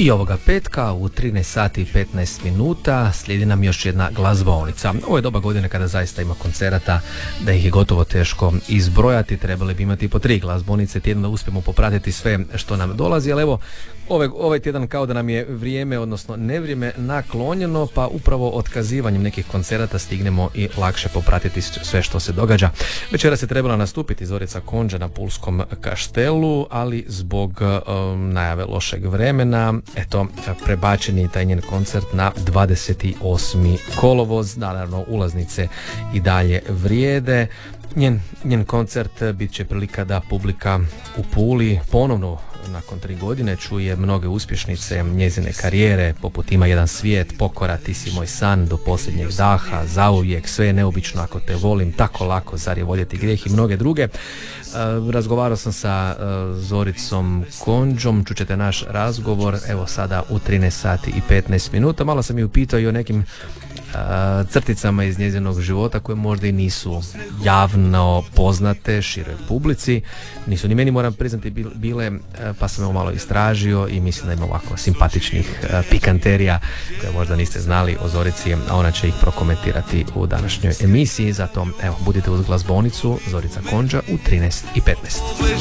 I ovoga petka u 13 sati i 15 minuta slijedi nam još jedna glazbonica. Ovo je doba godine kada zaista ima koncerata da ih je gotovo teško izbrojati. Trebali bi imati po 3 glazbonice tjedno da uspijemo popratiti sve što nam dolazi, ali evo ovaj tjedan kao da nam je vrijeme, odnosno nevrijeme naklonjeno, pa upravo otkazivanjem nekih koncerata stignemo i lakše popratiti sve što se događa. Večera se trebala nastupiti Zorica Konđa na Pulskom kaštelu, ali zbog najave lošeg vremena, eto, prebačen je taj njen koncert na 28. kolovoz. Naravno, ulaznice i dalje vrijede. Njen koncert bit će prilika da publika u Puli ponovno nakon 3 godine čuje mnoge uspješnice njezine karijere, poput Ima jedan svijet, Pokora, Ti si moj san, Do posljednjeg daha, Zauvijek, Sve je neobično ako te volim, Tako lako, Zar je voljeti grijeh i mnoge druge. Razgovarao sam sa Zoricom Konđom, čućete naš razgovor evo sada u 13 sati i 15 minuta. Malo sam ju upitao i o nekim crticama iz njezinog života koje možda i nisu javno poznate široj publici, nisu ni meni, moram priznati, bile, pa sam evo malo istražio i mislim da ima ovako simpatičnih pikanterija koje možda niste znali o Zorici, a ona će ih prokomentirati u današnjoj emisiji. Zato evo, budite uz glazbonicu Zorica Konđa u 13 i 15.